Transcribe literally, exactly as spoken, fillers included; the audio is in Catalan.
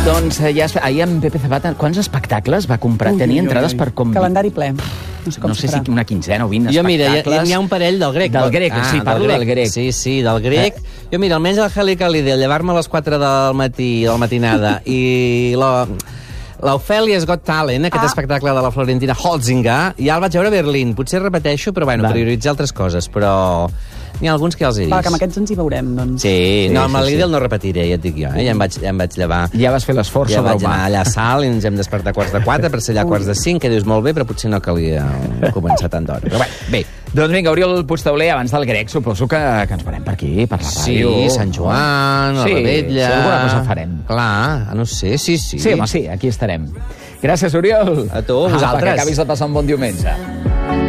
Doncs ja es... ahir en Pepe Zapata, quants espectacles va comprar? Ui, Tenia ui, entrades ui. per com... Calendari ple. No sé com no sé si una quinzena o vint jo, mira, espectacles. n'hi ha un parell del grec. Del grec, ah, sí, parlo del grec. Sí, sí, del grec. Eh? Jo, mira, almenys el Helicali de llevar-me a les quatre del matí, de la matinada, i la... l'Ofelia's Got Talent, aquest ah. espectacle de la Florentina Holzinger, ja el vaig veure a Berlín. Potser repeteixo, però bueno, prioritzar altres coses. Però n'hi ha alguns que ja els he vist. Va, que amb aquests ens hi veurem, doncs. Sí, sí no, amb sí, el Lidl sí. no repetiré, ja et dic jo. Eh? Ja, em vaig, ja em vaig llevar... Ja vas fer l'esforç ja sobre vaig humà. anar allà a Sal i ens hem despertat a quarts de quatre per ser allà a quarts de cinc, que dius molt bé, però potser no calia començar tant d'hora. Però bé, bé. Doncs vinga, Oriol Puigtauler, abans del grec, suposo que, que ens parem per aquí, per la ràdio. Sí, Sant Joan, la sí, Rebetlla... Sí, alguna cosa farem. Clar, no sé, sí, sí. Sí, home, sí, aquí estarem. Gràcies, Oriol. A tu, vosaltres. Apa, que acabis de passar un bon diumenge.